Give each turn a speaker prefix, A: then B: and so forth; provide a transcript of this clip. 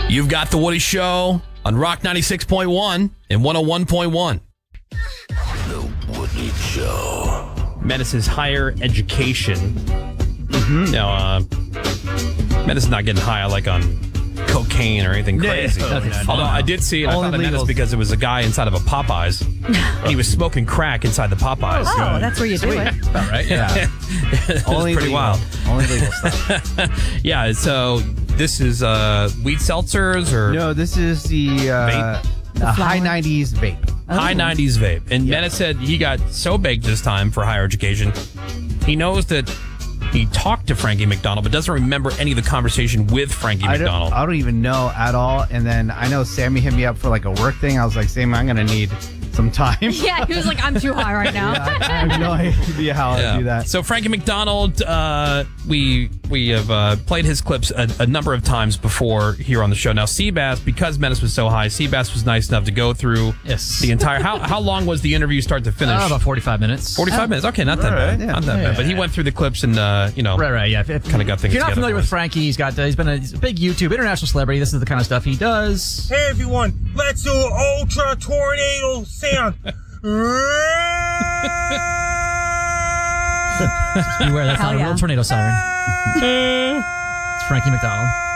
A: You've got The Woody Show on Rock 96.1 and 101.1. The Woody Show. Menace's higher education. Mm-hmm. Now, Menace is not getting high like on cocaine or anything crazy. Although I did see, I found the Menace because it was a guy inside of a Popeyes. And he was smoking crack inside the Popeyes.
B: Oh, that's where you do it.
A: About right? Yeah.
C: Only
A: pretty
C: legal.
A: wild.
C: Only legal stuff.
A: Yeah, so this is weed seltzers or...
C: No, this is the high 90s vape.
A: High 90s vape. And Menace said he got so baked this time for higher education. He knows that he talked to Frankie McDonald, but doesn't remember any of the conversation with Frankie McDonald.
C: I don't even know at all. And then I know Sammy hit me up for like a work thing. I was like, Sammy, I'm going to need some time.
B: Yeah, he was like, I'm too high right now.
C: I have no idea how I do that.
A: So Frankie McDonald, we have played his clips a number of times before here on the show. Now, Seabass, because Menace was so high, Seabass was nice enough to go through the entire... How long was the interview start to finish?
D: About 45 minutes.
A: 45 minutes. Okay, not that bad. Not that bad. But he went through the clips and,
D: Right, yeah.
A: kind of got things
D: If you're not
A: together
D: familiar
A: for
D: with
A: us.
D: Frankie, he's been a big YouTube, international celebrity. This is the kind of stuff he does.
E: Hey everyone, let's do an ultra tornado sound.
D: Beware, that's
B: Hell
D: not a
B: yeah.
D: real tornado siren. It's Frankie McDonald.